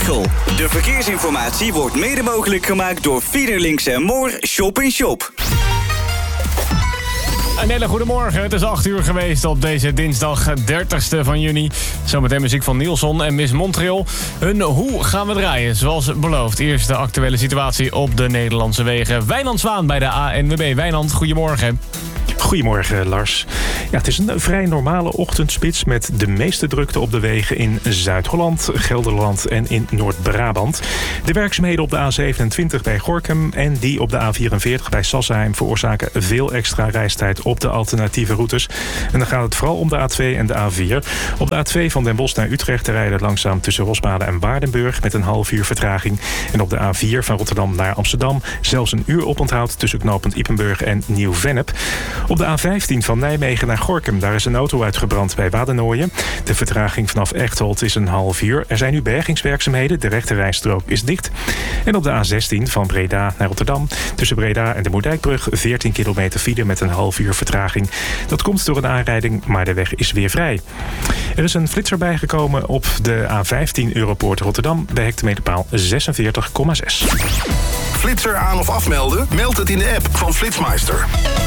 Veghel. De verkeersinformatie wordt mede mogelijk gemaakt door Fiederlinks en Moor Shop in Shop. Een hele goede morgen. Het is 8 uur geweest op deze dinsdag 30ste van juni. Zometeen muziek van Nielson en Miss Montreal. Hun Hoe gaan we draaien, zoals beloofd. Eerst de actuele situatie op de Nederlandse wegen. Wijnand Zwaan bij de ANWB. Wijnand, goedemorgen. Goedemorgen, Lars. Ja, het is een vrij normale ochtendspits met de meeste drukte op de wegen in Zuid-Holland, Gelderland en in Noord-Brabant. De werkzaamheden op de A27 bij Gorinchem en die op de A44 bij Sassheim veroorzaken veel extra reistijd op de alternatieve routes. En dan gaat het vooral om de A2 en de A4. Op de A2 van Den Bosch naar Utrecht rijden langzaam tussen Rosmalen en Waardenburg met een half uur vertraging. En op de A4 van Rotterdam naar Amsterdam zelfs een uur oponthoud tussen knooppunt Ippenburg en Nieuw-Vennep. Op de A15 van Nijmegen naar Gorinchem, daar is een auto uitgebrand bij Wadenoijen. De vertraging vanaf Echteld is een half uur. Er zijn nu bergingswerkzaamheden, de rechterrijstrook is dicht. En op de A16 van Breda naar Rotterdam, tussen Breda en de Moerdijkbrug 14 kilometer file met een half uur vertraging. Dat komt door een aanrijding, maar de weg is weer vrij. Er is een flitser bijgekomen op de A15 Europoort Rotterdam bij hectometerpaal 46,6. Flitser aan of afmelden? Meld het in de app van Flitsmeister.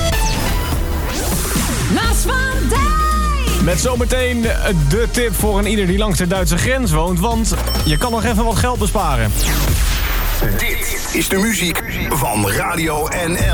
Lars van Dijk! Met zometeen de tip voor een ieder die langs de Duitse grens woont. Want je kan nog even wat geld besparen. Dit is de muziek van Radio NL.